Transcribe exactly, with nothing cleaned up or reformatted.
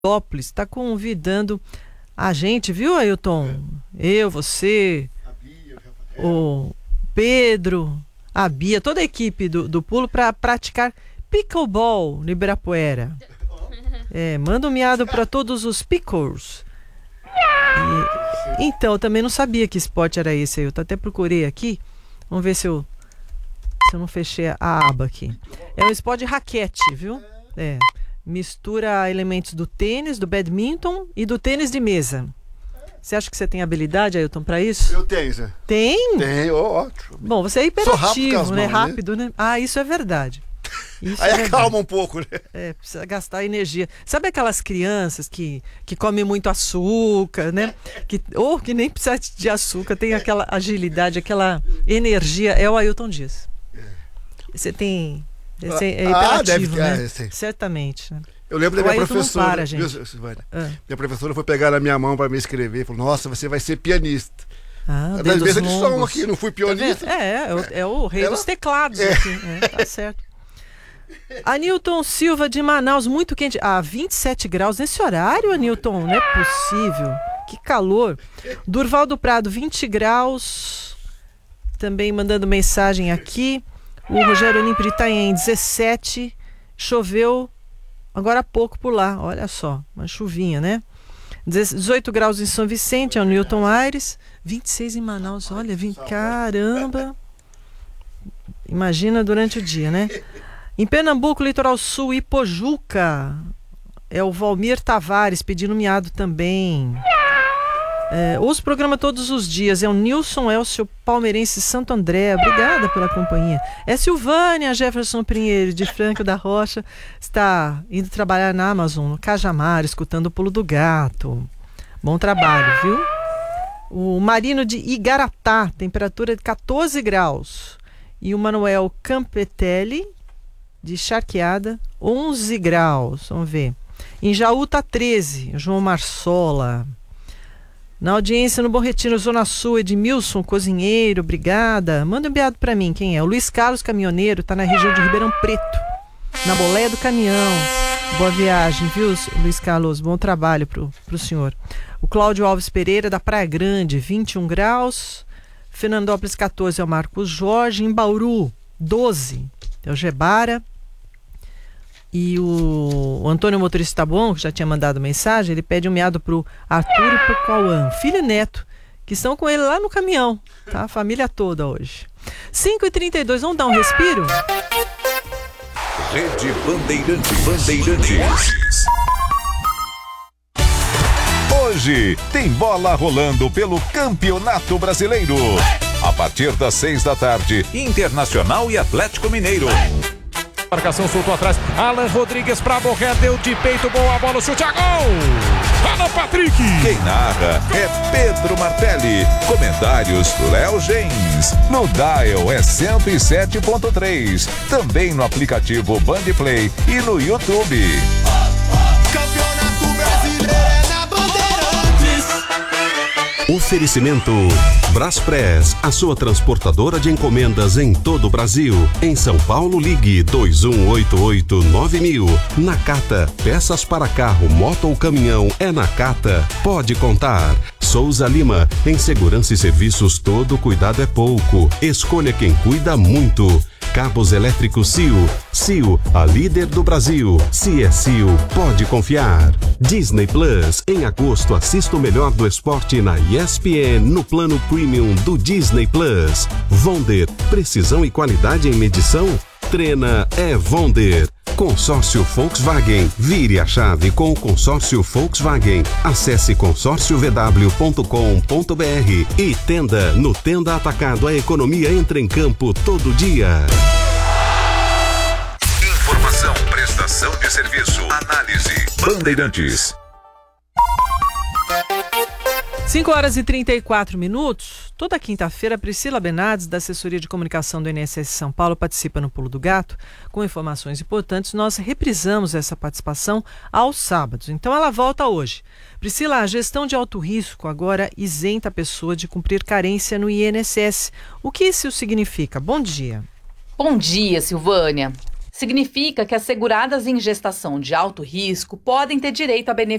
Florianópolis está convidando a gente, viu, Ailton? Eu, você, o Pedro, a Bia, toda a equipe do, do Pulo para praticar pickleball no Ibirapuera. É, manda um miado para todos os pickles. E, então, eu também não sabia que esporte era esse. Eu até procurei aqui. Vamos ver se eu, se eu não fechei a aba aqui. É um esporte de raquete, viu? É. Mistura elementos do tênis, do badminton e do tênis de mesa. Você acha que você tem habilidade, Ailton, para isso? Eu tenho, Zé. Tem? Tenho, ótimo. Bom, você é hiperativo, rápido né? mãos, Rápido, né? Ah, isso é verdade. Isso Aí é acalma verdade. um pouco, né? É, precisa gastar energia. Sabe aquelas crianças que, que comem muito açúcar, né? Que, ou que nem precisa de açúcar, tem aquela agilidade, aquela energia. É o Ailton Dias. Você tem... Você é hiperativo, ah, deve ter, né? Ah, sei. Certamente, né? Eu lembro da O minha Ailton não professora. para, gente. Viu, Silvânia? Ah. Minha professora foi pegar na minha mão para me escrever. Falou: nossa, você vai ser pianista. Ah, Às dedos vezes de som longos. aqui, não fui Tá pianista. vendo? é, é, o, é o rei Ela- dos teclados É. aqui. É, tá certo. Anilton Silva de Manaus, muito quente. Ah, vinte e sete graus nesse horário, Anilton? Não é possível. Que calor. Durval do Prado, vinte graus. Também mandando mensagem aqui. O Rogério Olímpio de Itanhaém, dezessete. Choveu agora há pouco por lá. Olha só, uma chuvinha, né? dezoito graus em São Vicente, é o Newton Aires. vinte e seis em Manaus. Olha, vim, caramba. Imagina durante o dia, né? Em Pernambuco, Litoral Sul, Ipojuca. É o Valmir Tavares pedindo miado também. É, ouço o programa todos os dias. É o Nilson Elcio Palmeirense Santo André. Obrigada pela companhia. É Silvânia Jefferson Pinheiro de Franco da Rocha. Está indo trabalhar na Amazon, no Cajamar, escutando o Pulo do Gato. Bom trabalho, viu? O Marino de Igaratá, temperatura de catorze graus. E o Manuel Campetelli de Charqueada, onze graus. Vamos ver. Em Jaú tá treze. João Marsola. Na audiência no Bom Retiro, Zona Sul, Edmilson, cozinheiro, obrigada. Manda um enviado para mim, quem é? O Luiz Carlos, caminhoneiro, tá na região de Ribeirão Preto, na boleia do caminhão. Boa viagem, viu, Luiz Carlos? Bom trabalho pro, pro senhor. O Cláudio Alves Pereira, da Praia Grande, vinte e um graus. Fernandópolis, catorze, é o Marcos Jorge. Em Bauru, doze, é o Gebara. E o, o Antônio Motorista Bom, que já tinha mandado mensagem, ele pede um miado pro Arthur e pro Cauã, filho e neto, que estão com ele lá no caminhão, tá? A família toda hoje. cinco e trinta e dois, vamos dar um respiro? Rede Bandeirantes. Bandeirantes. Hoje tem bola rolando pelo Campeonato Brasileiro. A partir das seis da tarde, Internacional e Atlético Mineiro. Marcação soltou atrás. Alan Rodrigues pra Borré, deu de peito, boa bola, o chute a gol! Alan Patrick! Quem narra é Pedro Martelli. Comentários Léo Gens. No Dial é cento e sete ponto três. Também no aplicativo Bandplay e no YouTube. Campeonato Brasileiro é na Bandeirantes. Oferecimento Braspress, a sua transportadora de encomendas em todo o Brasil. Em São Paulo, ligue dois um oito oito nove mil. Nakata, peças para carro, moto ou caminhão, é Nakata. Pode contar. Souza Lima, em segurança e serviços todo cuidado é pouco. Escolha quem cuida muito. Cabos elétricos C I O. C I O, a líder do Brasil. Se é C I O, pode confiar. Disney Plus, em agosto assista o melhor do esporte na E S P N no plano Premium do Disney Plus. Vonder, precisão e qualidade em medição? Trena é Vonder. Consórcio Volkswagen. Vire a chave com o consórcio Volkswagen. Acesse consórcio v w ponto com ponto b r e Tenda. No Tenda Atacado, a economia entra em campo todo dia. Informação, prestação de serviço, análise. Bandeirantes. cinco horas e trinta e quatro minutos. Toda quinta-feira, Priscila Bernardes, da Assessoria de Comunicação do I N S S São Paulo, participa no Pulo do Gato com informações importantes. Nós reprisamos essa participação aos sábados. Então ela volta hoje. Priscila, a gestão de alto risco agora isenta a pessoa de cumprir carência no I N S S. O que isso significa? Bom dia. Bom dia, Silvânia. Significa que as seguradas em gestação de alto risco podem ter direito a benefícios